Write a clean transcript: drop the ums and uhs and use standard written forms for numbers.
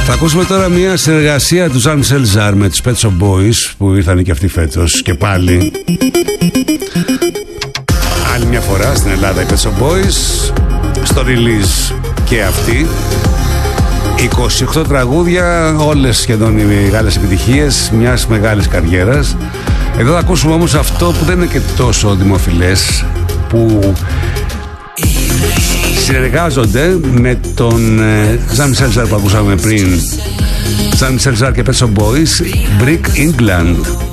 Θα ακούσουμε τώρα μια συνεργασία του Jean-Michel Jarre με τους Pet Shop Boys που ήρθαν και αυτοί φέτος και πάλι. Άλλη μια φορά στην Ελλάδα οι Pet Shop Boys, στο release και αυτοί. 28 τραγούδια, όλες σχεδόν οι μεγάλες επιτυχίες μιας μεγάλης καριέρας. Εδώ θα ακούσουμε όμως αυτό που δεν είναι και τόσο δημοφιλές, που συνεργάζονται με τον Jean-Michel Jarre που ακούσαμε πριν. Jean-Michel Jarre και Pet Shop Boys, Brick England.